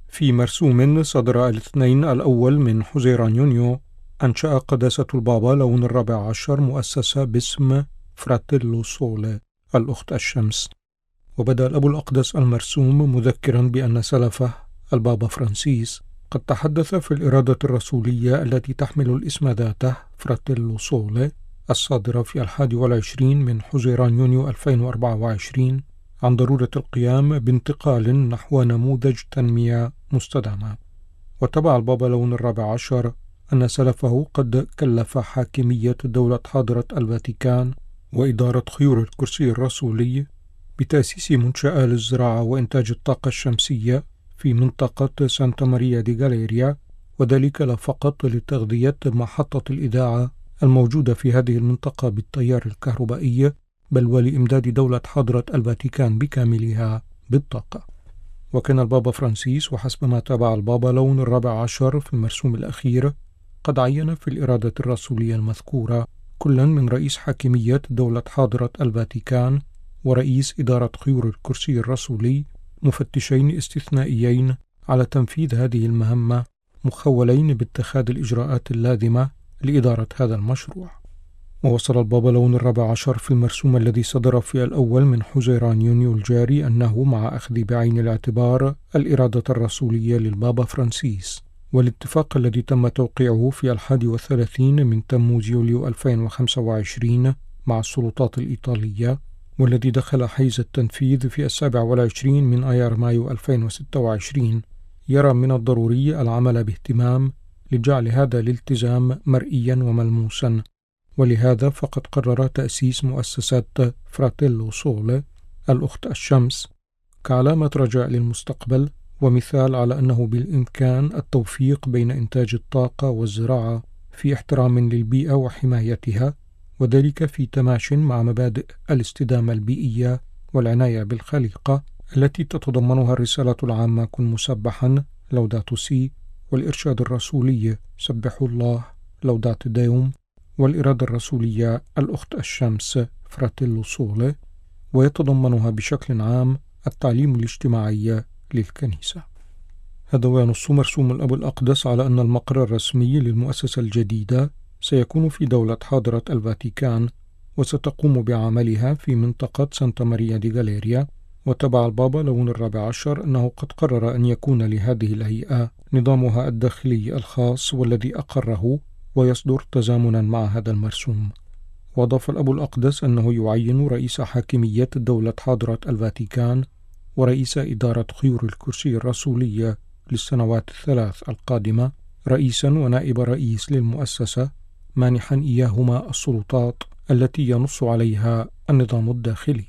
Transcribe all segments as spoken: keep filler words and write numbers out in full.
في مرسوم صدر الاثنين الأول من حزيران يونيو، أنشأ قداسة البابا لون الرابع عشر مؤسسة باسم فراتيلو سولي، الأخت الشمس. وبدأ الأب الأقدس المرسوم مذكرا بأن سلفه البابا فرانسيس قد تحدث في الإرادة الرسولية التي تحمل الاسم ذاته فراتيلو سولي الصادرة في الحادي والعشرين من حزيران يونيو ألفين وأربعة وعشرين عن ضرورة القيام بانتقال نحو نموذج تنمية مستدامة. وتبع البابا لون الرابع عشر أن سلفه قد كلف حاكمية دولة حاضرة الفاتيكان وإدارة خيور الكرسي الرسولي بتأسيس منشأة للزراعة وإنتاج الطاقة الشمسية في منطقة سانتا ماريا دي غاليريا، وذلك لا فقط لتغذية محطة الإذاعة الموجودة في هذه المنطقة بالتيار الكهربائي، بل ولإمداد دولة حاضرة الفاتيكان بكاملها بالطاقة. وكان البابا فرانسيس وحسب ما تابع البابا لون الرابع عشر في المرسوم الأخير قد عين في الإرادة الرسولية المذكورة كلا من رئيس حاكمية دولة حاضرة الفاتيكان ورئيس إدارة خيور الكرسي الرسولي مفتشين استثنائيين على تنفيذ هذه المهمة، مخولين باتخاذ الإجراءات اللازمة لإدارة هذا المشروع. ووصل البابا لون الرابع عشر في المرسوم الذي صدر في الأول من حزيران يونيو الجاري أنه مع أخذ بعين الاعتبار الإرادة الرسولية للبابا فرانسيس والاتفاق الذي تم توقيعه في الحادي والثلاثين من تموز يوليو ألفين وخمسة وعشرين مع السلطات الإيطالية، والذي دخل حيز التنفيذ في السابع والعشرين من أيار مايو ألفين وستة وعشرين، يرى من الضروري العمل باهتمام لجعل هذا الالتزام مرئيا وملموسا. ولهذا فقد قرر تأسيس مؤسسة فراتيلو سولي الأخت الشمس كعلامة رجاء للمستقبل ومثال على أنه بالإمكان التوفيق بين إنتاج الطاقة والزراعة في احترام للبيئة وحمايتها، وذلك في تماش مع مبادئ الاستدامة البيئية والعناية بالخليقة التي تتضمنها الرسالة العامة كن مسبحا لوداتو سي، والإرشاد الرسولي سبحوا الله لوداتو ديوم، والإرادة الرسولية الأخت الشمس فراتيلو سولي، ويتضمنها بشكل عام التعليم الاجتماعي للكنيسة. هذا وينص مرسوم الأب الأقدس على أن المقر الرسمي للمؤسسة الجديدة سيكون في دولة حاضرة الفاتيكان، وستقوم بعملها في منطقة سانتا ماريا دي غاليريا. وتبع البابا لون الرابع عشر أنه قد قرر أن يكون لهذه الهيئة نظامها الداخلي الخاص والذي أقره ويصدر تزامنا مع هذا المرسوم. وأضاف الأب الأقدس أنه يعين رئيس حاكمية دولة حاضرة الفاتيكان ورئيس إدارة خيور الكرسي الرسولية للسنوات الثلاث القادمة رئيسا ونائب رئيس للمؤسسة، مانحا إياهما السلطات التي ينص عليها النظام الداخلي.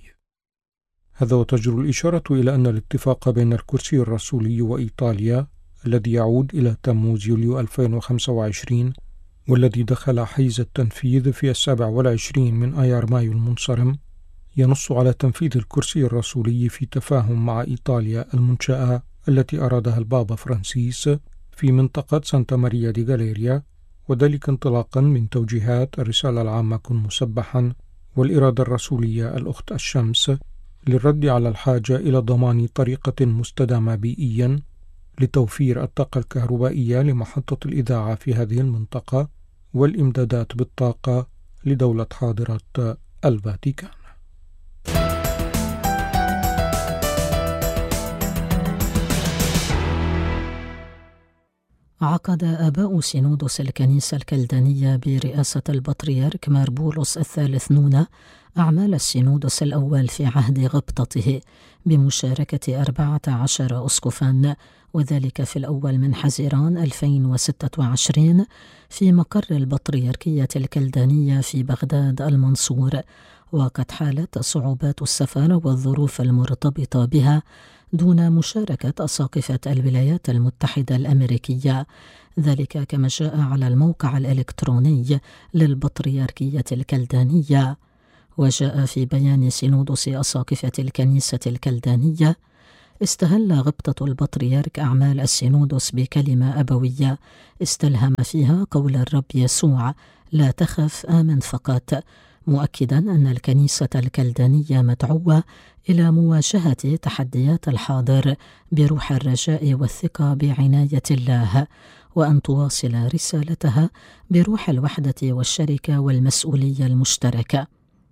هذا وتجر الإشارة إلى أن الاتفاق بين الكرسي الرسولي وإيطاليا الذي يعود إلى تموز يوليو ألفين وخمسة وعشرين والذي دخل حيز التنفيذ في السابع والعشرين من أيار مايو المنصرم ينص على تنفيذ الكرسي الرسولي في تفاهم مع إيطاليا المنشأة التي أرادها البابا فرانسيس في منطقة سانتا ماريا دي غاليريا، وذلك انطلاقا من توجيهات الرسالة العامة كن مسبحا والإرادة الرسولية الأخت الشمس للرد على الحاجة إلى ضمان طريقة مستدامة بيئيا لتوفير الطاقة الكهربائية لمحطة الإذاعة في هذه المنطقة والإمدادات بالطاقة لدولة حاضرة الفاتيكان. عقد آباء سينودوس الكنيسة الكلدانية برئاسة البطريرك ماربولوس الثالث نونا أعمال السينودوس الأول في عهد غبطته بمشاركة أربعة عشر أسقفا، وذلك في الأول من حزيران ألفين وستة وعشرين في مقر البطريركية الكلدانية في بغداد المنصور. وقد حالت صعوبات السفر والظروف المرتبطة بها دون مشاركة أساقفة الولايات المتحدة الأمريكية، ذلك كما جاء على الموقع الإلكتروني للبطريركية الكلدانية. وجاء في بيان سينودوس أساقفة الكنيسة الكلدانية: استهل غبطة البطريرك أعمال السينودوس بكلمة أبوية استلهم فيها قول الرب يسوع: لا تخف، آمن فقط، مؤكدا أن الكنيسة الكلدانية مدعوة إلى مواجهة تحديات الحاضر بروح الرجاء والثقة بعناية الله، وأن تواصل رسالتها بروح الوحدة والشركة والمسؤولية المشتركة.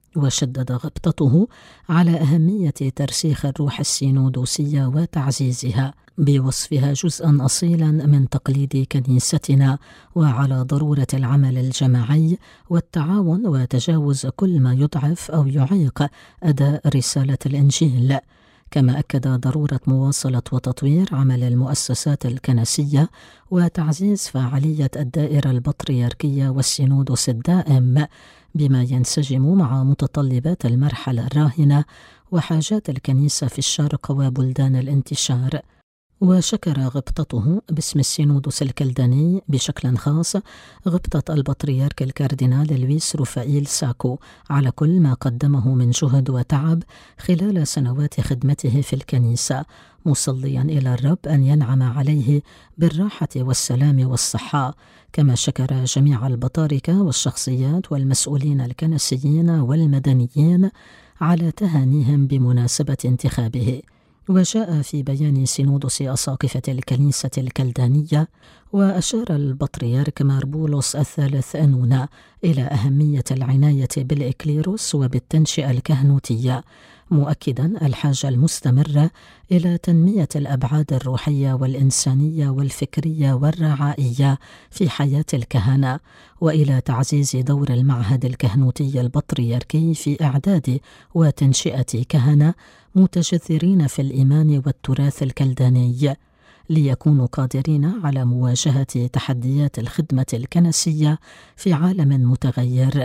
وشدد غبطته على أهمية ترسيخ الروح السينودوسية وتعزيزها بوصفها جزءا أصيلا من تقليد كنيستنا، وعلى ضرورة العمل الجماعي والتعاون وتجاوز كل ما يضعف أو يعيق أداء رسالة الإنجيل. كما أكد ضرورة مواصلة وتطوير عمل المؤسسات الكنسية وتعزيز فاعلية الدائرة البطريركية والسينودوس الدائم بما ينسجم مع متطلبات المرحلة الراهنة وحاجات الكنيسة في الشرق وبلدان الانتشار. وشكر غبطته باسم السينودوس الكلداني بشكل خاص غبطة البطريرك الكاردينال لويس رفائيل ساكو على كل ما قدمه من جهد وتعب خلال سنوات خدمته في الكنيسة، مصليا إلى الرب أن ينعم عليه بالراحة والسلام والصحة. كما شكر جميع البطاركة والشخصيات والمسؤولين الكنسيين والمدنيين على تهانيهم بمناسبة انتخابه. وجاء في بيان سينودوس أساقفة الكنيسة الكلدانية، وأشار البطريرك ماربولوس الثالث أنونا إلى أهمية العناية بالإكليروس وبالتنشئة الكهنوتية، مؤكدا الحاجة المستمرة إلى تنمية الأبعاد الروحية والإنسانية والفكرية والرعائية في حياة الكهنة، وإلى تعزيز دور المعهد الكهنوتي البطريركي في إعداد وتنشئة كهنة متجذرين في الإيمان والتراث الكلداني ليكونوا قادرين على مواجهة تحديات الخدمة الكنسية في عالم متغير.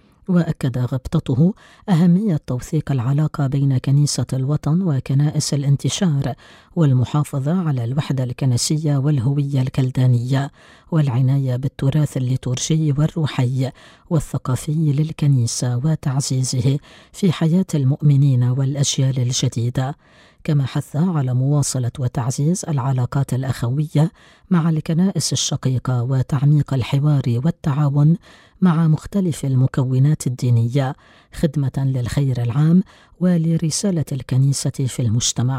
وأكد غبطته أهمية توثيق العلاقة بين كنيسة الوطن وكنائس الانتشار والمحافظة على الوحدة الكنسية والهوية الكلدانية والعناية بالتراث الليتورجي والروحي والثقافي للكنيسة وتعزيزه في حياة المؤمنين والأجيال الجديدة. كما حث على مواصلة وتعزيز العلاقات الأخوية مع الكنائس الشقيقة وتعميق الحوار والتعاون مع مختلف المكونات الدينية خدمة للخير العام ولرسالة الكنيسة في المجتمع.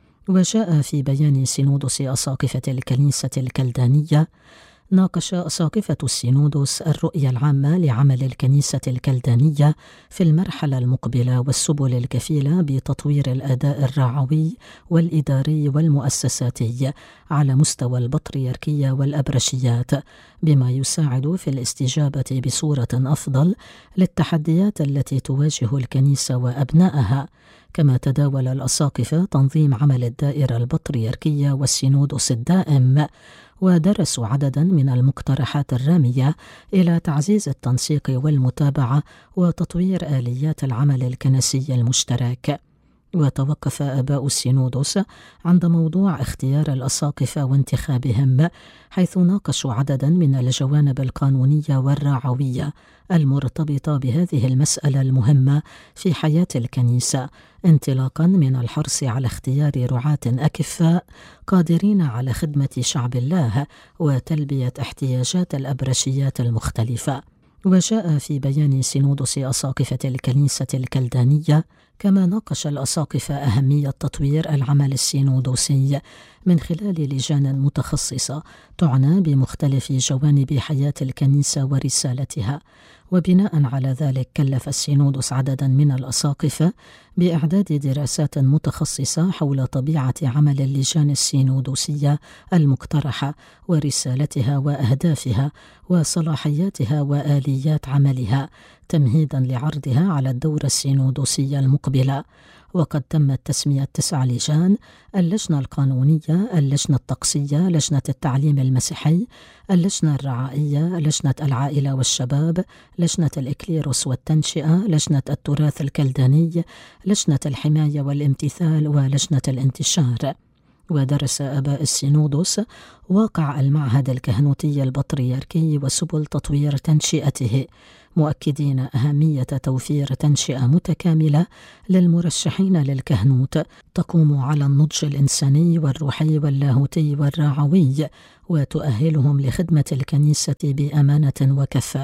وجاء في بيان سينودوس أساقفة الكنيسة الكلدانية ناقش أساقفة السينودوس الرؤية العامة لعمل الكنيسة الكلدانية في المرحلة المقبلة والسبل الكفيلة بتطوير الأداء الرعوي والإداري والمؤسساتي على مستوى البطريركية والأبرشيات، بما يساعد في الاستجابة بصورة أفضل للتحديات التي تواجه الكنيسة وأبنائها. كما تداول الأساقفة تنظيم عمل الدائرة البطريركية والسينودوس الدائم، ودرسوا عددا من المقترحات الرامية إلى تعزيز التنسيق والمتابعة وتطوير آليات العمل الكنسي المشترك. وتوقف آباء السينودوس عند موضوع اختيار الأساقفة وانتخابهم، حيث ناقشوا عددا من الجوانب القانونية والرعوية المرتبطة بهذه المسألة المهمة في حياة الكنيسة، انطلاقا من الحرص على اختيار رعاة أكفاء قادرين على خدمة شعب الله وتلبية احتياجات الأبرشيات المختلفة. وجاء في بيان سينودوس أساقفة الكنيسة الكلدانية كما ناقش الأساقفة أهمية تطوير العمل السينودوسي من خلال لجان متخصصة تعنى بمختلف جوانب حياة الكنيسة ورسالتها. وبناء على ذلك كلف السينودوس عددا من الأساقفة بإعداد دراسات متخصصة حول طبيعة عمل اللجان السينودوسية المقترحة ورسالتها وأهدافها وصلاحياتها وآليات عملها، تمهيدا لعرضها على الدورة السينودوسية المقبلة. وقد تمت تسمية تسع لجان: اللجنة القانونية، اللجنة الطقسية، لجنة التعليم المسيحي، اللجنة الرعائية، لجنة العائلة والشباب، لجنة الإكليروس والتنشئة، لجنة التراث الكلداني، لجنة الحماية والامتثال، ولجنة الانتشار. ودرس آباء السينودوس واقع المعهد الكهنوتي البطريركي وسبل تطوير تنشئته، مؤكدين أهمية توفير تنشئة متكاملة للمرشحين للكهنوت تقوم على النضج الإنساني والروحي واللاهوتي والرعوي وتؤهلهم لخدمة الكنيسة بأمانة وكفاءة.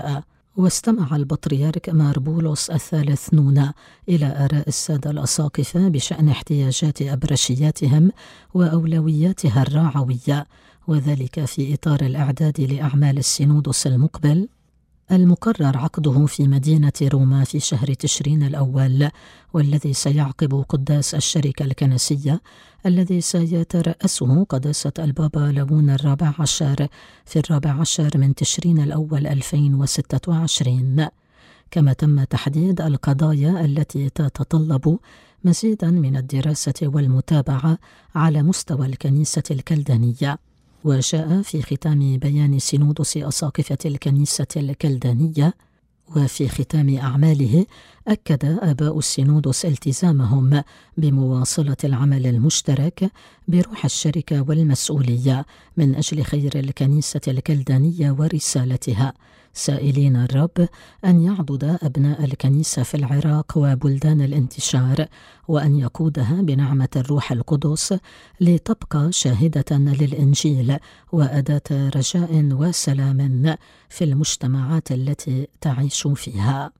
واستمع البطريرك ماربولوس الثالث نونا إلى آراء السادة الأساقفة بشأن احتياجات أبرشياتهم وأولوياتها الراعوية، وذلك في إطار الإعداد لأعمال السينودوس المقبل المقرر عقده في مدينة روما في شهر تشرين الأول، والذي سيعقب قداس الشركة الكنسية الذي سيترأسه قداسة البابا لبون الرابع عشر في الرابع عشر من تشرين الأول ألفين وستة وعشرين. كما تم تحديد القضايا التي تتطلب مزيدا من الدراسة والمتابعة على مستوى الكنيسة الكلدانية. وجاء في ختام بيان سينودوس أساقفة الكنيسة الكلدانية وفي ختام أعماله أكد آباء السينودوس التزامهم بمواصلة العمل المشترك بروح الشركة والمسؤولية من أجل خير الكنيسة الكلدانية ورسالتها، سائلين الرب أن يعضد أبناء الكنيسة في العراق وبلدان الانتشار، وأن يقودها بنعمة الروح القدس لتبقى شاهدة للإنجيل وأداة رجاء وسلام في المجتمعات التي تعيش فيها.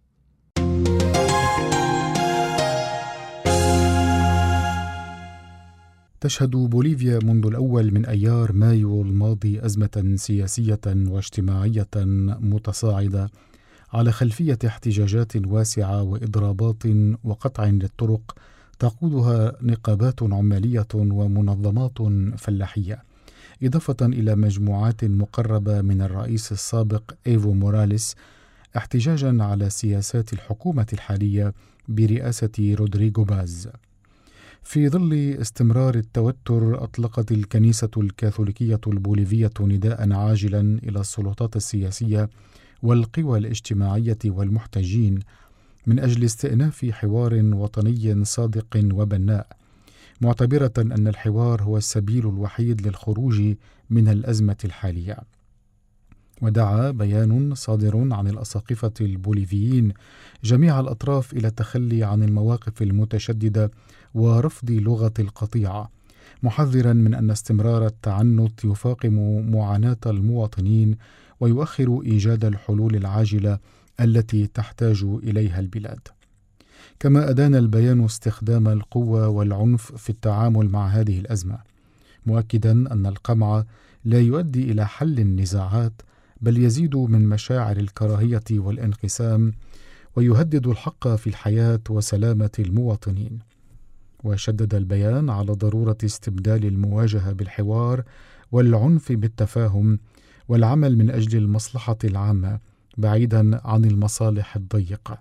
تشهد بوليفيا منذ الأول من أيار مايو الماضي أزمة سياسية واجتماعية متصاعدة على خلفية احتجاجات واسعة وإضرابات وقطع للطرق تقودها نقابات عمالية ومنظمات فلاحية، إضافة إلى مجموعات مقربة من الرئيس السابق إيفو موراليس، احتجاجا على سياسات الحكومة الحالية برئاسة رودريغو باز. في ظل استمرار التوتر، أطلقت الكنيسة الكاثوليكية البوليفية نداء عاجلا إلى السلطات السياسية والقوى الاجتماعية والمحتجين من أجل استئناف حوار وطني صادق وبناء، معتبرة أن الحوار هو السبيل الوحيد للخروج من الأزمة الحالية. ودعا بيان صادر عن الأساقفة البوليفيين جميع الأطراف إلى التخلي عن المواقف المتشددة ورفض لغة القطيعة، محذرا من أن استمرار التعنت يفاقم معاناة المواطنين ويؤخر إيجاد الحلول العاجلة التي تحتاج إليها البلاد. كما أدان البيان استخدام القوة والعنف في التعامل مع هذه الأزمة، مؤكدا أن القمع لا يؤدي إلى حل النزاعات، بل يزيد من مشاعر الكراهية والانقسام ويهدد الحق في الحياة وسلامة المواطنين. وشدد البيان على ضرورة استبدال المواجهة بالحوار والعنف بالتفاهم والعمل من أجل المصلحة العامة بعيدا عن المصالح الضيقة.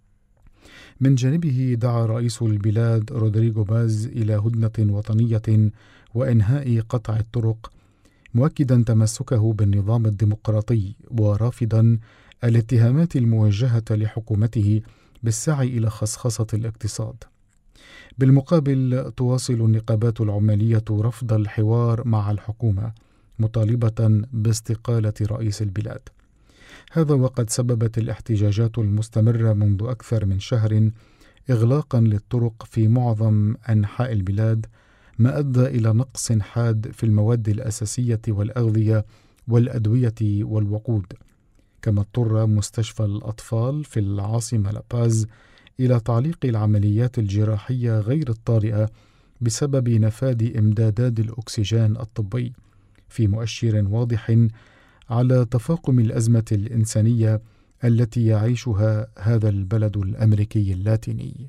من جانبه دعا رئيس البلاد رودريغو باز إلى هدنة وطنية وإنهاء قطع الطرق، مؤكدا تمسكه بالنظام الديمقراطي ورافضا الاتهامات الموجهة لحكومته بالسعي إلى خصخصة الاقتصاد. بالمقابل، تواصل النقابات العمالية رفض الحوار مع الحكومة، مطالبة باستقالة رئيس البلاد. هذا وقد سببت الاحتجاجات المستمرة منذ أكثر من شهر إغلاقا للطرق في معظم أنحاء البلاد، ما أدى إلى نقص حاد في المواد الأساسية والأغذية والأدوية والوقود. كما اضطر مستشفى الأطفال في العاصمة لاباز إلى تعليق العمليات الجراحية غير الطارئة بسبب نفاذ إمدادات الأكسجين الطبي، في مؤشر واضح على تفاقم الأزمة الإنسانية التي يعيشها هذا البلد الأمريكي اللاتيني.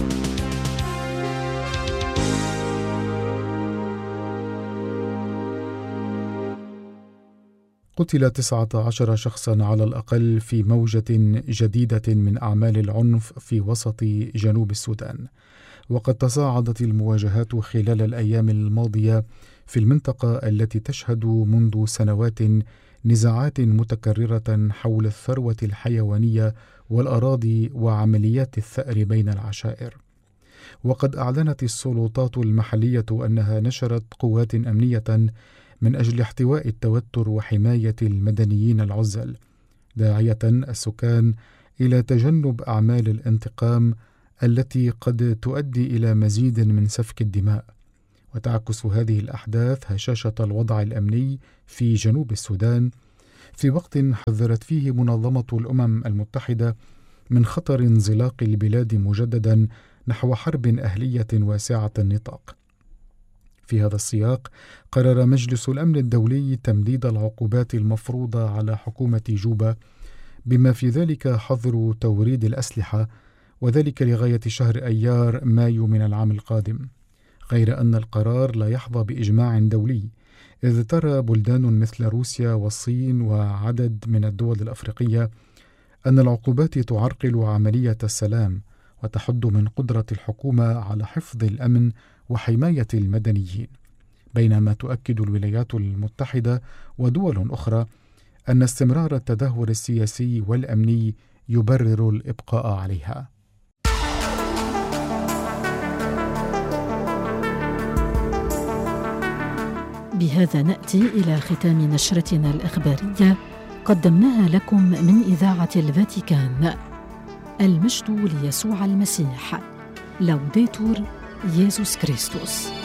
قتل تسعة عشر شخصا على الأقل في موجة جديدة من أعمال العنف في وسط جنوب السودان، وقد تصاعدت المواجهات خلال الأيام الماضية في المنطقة التي تشهد منذ سنوات نزاعات متكررة حول الثروة الحيوانية والأراضي وعمليات الثأر بين العشائر. وقد أعلنت السلطات المحلية أنها نشرت قوات أمنية من أجل احتواء التوتر وحماية المدنيين العزل، داعية السكان إلى تجنب أعمال الانتقام التي قد تؤدي إلى مزيد من سفك الدماء. وتعكس هذه الأحداث هشاشة الوضع الأمني في جنوب السودان، في وقت حذرت فيه منظمة الأمم المتحدة من خطر انزلاق البلاد مجددا نحو حرب أهلية واسعة النطاق. في هذا السياق قرر مجلس الأمن الدولي تمديد العقوبات المفروضة على حكومة جوبا، بما في ذلك حظر توريد الأسلحة، وذلك لغاية شهر أيار مايو من العام القادم، غير أن القرار لا يحظى بإجماع دولي، إذ ترى بلدان مثل روسيا والصين وعدد من الدول الأفريقية أن العقوبات تعرقل عملية السلام وتحد من قدرة الحكومة على حفظ الأمن وحماية المدنيين، بينما تؤكد الولايات المتحدة ودول أخرى أن استمرار التدهور السياسي والأمني يبرر الإبقاء عليها. بهذا نأتي إلى ختام نشرتنا الإخبارية قدمناها لكم من إذاعة الفاتيكان. المجد ليسوع المسيح. لوديتور يسوع كريستوس.